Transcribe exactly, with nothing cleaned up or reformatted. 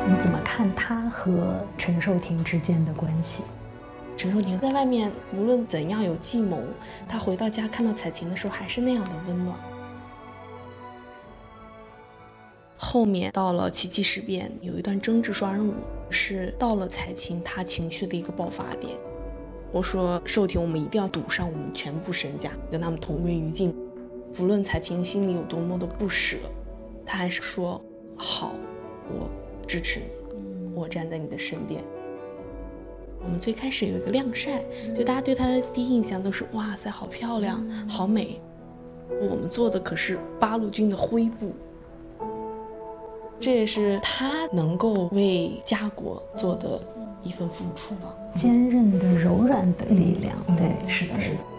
你怎么看他和陈寿廷之间的关系？ 陈寿廷在外面无论怎样有计谋，他回到家看到彩琴的时候还是那样的温暖。后面到了七七事变，有一段争执双人舞，是到了彩琴她情绪的一个爆发点。我说寿廷，我们一定要赌上我们全部身家，跟他们同归于尽。不论彩琴心里有多么的不舍，他还是说好，我支持你，我站在你的身边。我们最开始有一个晾晒，就大家对她的第一印象都是哇塞，好漂亮，好美。我们做的可是八路军的灰布，这也是他能够为家国做的一份付出吧。 坚韧的、柔软的力量。 嗯、 对， 是的，是的。